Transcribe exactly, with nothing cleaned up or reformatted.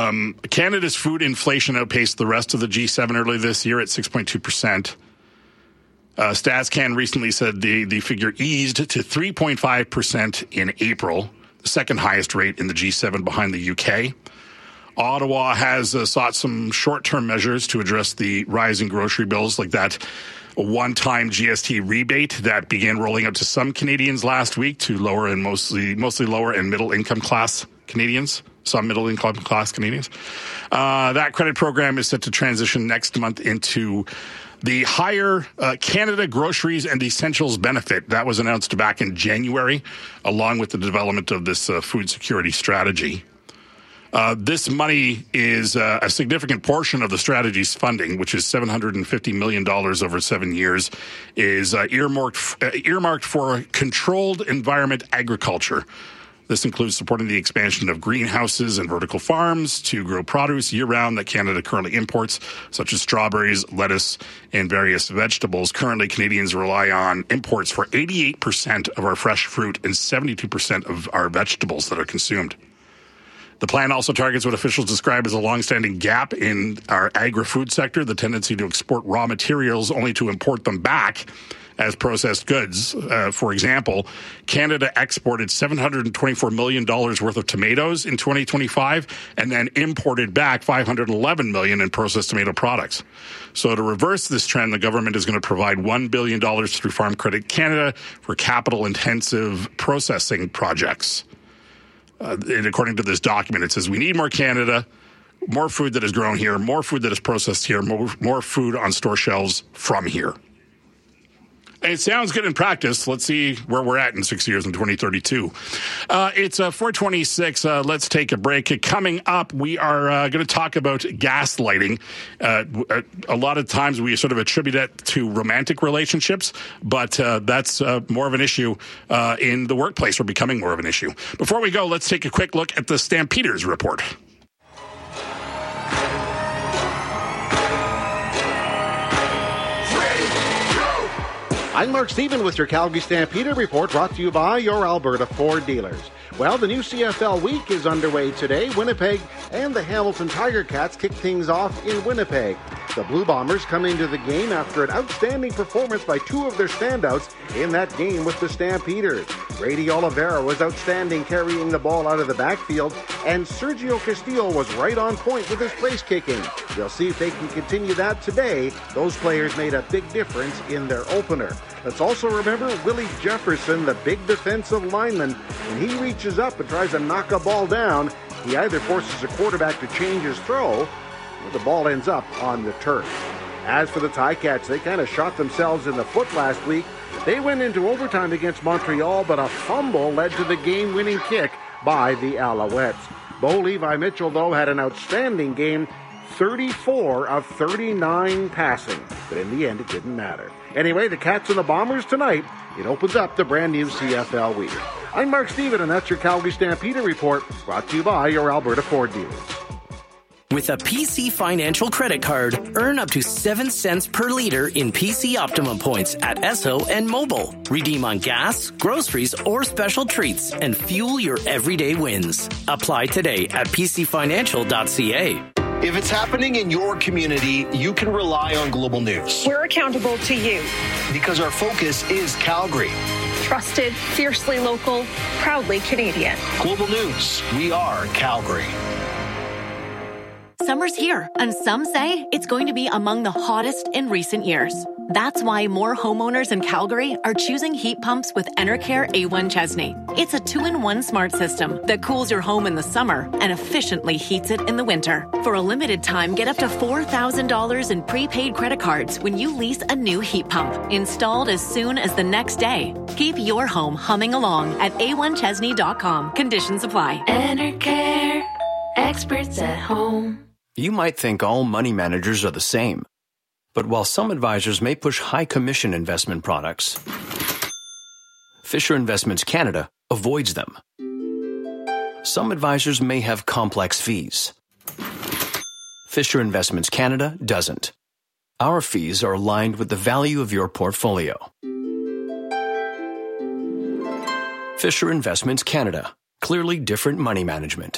Um, Canada's food inflation outpaced the rest of the G seven early this year at six point two percent. Uh, StatsCan recently said the, the figure eased to three point five percent in April, the second highest rate in the G seven behind the U K. Ottawa has uh, sought some short-term measures to address the rising grocery bills, like that one-time G S T rebate that began rolling out to some Canadians last week to lower and mostly mostly lower and middle-income class Canadians, some middle-income class Canadians. Uh, that credit program is set to transition next month into the higher uh, Canada Groceries and Essentials benefit. That was announced back in January, along with the development of this uh, food security strategy. Uh, this money is uh, a significant portion of the strategy's funding, which is seven hundred fifty million dollars over seven years, is uh, earmarked, uh, earmarked for controlled environment agriculture. This includes supporting the expansion of greenhouses and vertical farms to grow produce year-round that Canada currently imports, such as strawberries, lettuce, and various vegetables. Currently, Canadians rely on imports for eighty-eight percent of our fresh fruit and seventy-two percent of our vegetables that are consumed. The plan also targets what officials describe as a longstanding gap in our agri-food sector, the tendency to export raw materials only to import them back as processed goods. Uh, for example, Canada exported seven hundred twenty-four million dollars worth of tomatoes in twenty twenty-five and then imported back five hundred eleven million dollars in processed tomato products. So to reverse this trend, the government is going to provide one billion dollars through Farm Credit Canada for capital-intensive processing projects. Uh, and according to this document, it says we need more Canada, more food that is grown here, more food that is processed here, more, more food on store shelves from here. And it sounds good in practice. Let's see where we're at in six years in twenty thirty-two. Uh, it's uh, four twenty-six. Uh, let's take a break. Coming up, we are uh, going to talk about gaslighting. Uh, a lot of times we sort of attribute it to romantic relationships, but uh, that's uh, more of an issue uh, in the workplace, or becoming more of an issue. Before we go, let's take a quick look at the Stampeders report. I'm Mark Stephen with your Calgary Stampeder report, brought to you by your Alberta Ford dealers. Well, the new C F L week is underway today. Winnipeg and the Hamilton Tiger Cats kick things off in Winnipeg. The Blue Bombers come into the game after an outstanding performance by two of their standouts in that game with the Stampeders. Grady Oliveira was outstanding carrying the ball out of the backfield, and Sergio Castillo was right on point with his place kicking. We'll see if they can continue that today. Those players made a big difference in their opener. Let's also remember Willie Jefferson, the big defensive lineman. When he reaches up and tries to knock a ball down, he either forces a quarterback to change his throw, or the ball ends up on the turf. As for the Ticats, they kind of shot themselves in the foot last week. They went into overtime against Montreal, but a fumble led to the game-winning kick by the Alouettes. Bo Levi Mitchell, though, had an outstanding game, thirty-four of thirty-nine passing, but in the end it didn't matter. Anyway, the Cats and the Bombers tonight. It opens up the brand new C F L week. I'm Mark Stephen, and that's your Calgary Stampeder report, brought to you by your Alberta Ford dealers. With a P C Financial credit card, earn up to seven cents per liter in P C Optimum points at Esso and Mobile. Redeem on gas, groceries, or special treats, and fuel your everyday wins. Apply today at p c financial dot c a. If it's happening in your community, you can rely on Global News. We're accountable to you. Because our focus is Calgary. Trusted, fiercely local, proudly Canadian. Global News, we are Calgary. Summer's here, and some say it's going to be among the hottest in recent years. That's why more homeowners in Calgary are choosing heat pumps with Enercare A one Chesney. It's a two-in-one smart system that cools your home in the summer and efficiently heats it in the winter. For a limited time, get up to four thousand dollars in prepaid credit cards when you lease a new heat pump, installed as soon as the next day. Keep your home humming along at a one chesney dot com. Conditions apply. Enercare, experts at home. You might think all money managers are the same. But while some advisors may push high commission investment products, Fisher Investments Canada avoids them. Some advisors may have complex fees. Fisher Investments Canada doesn't. Our fees are aligned with the value of your portfolio. Fisher Investments Canada. Clearly different money management.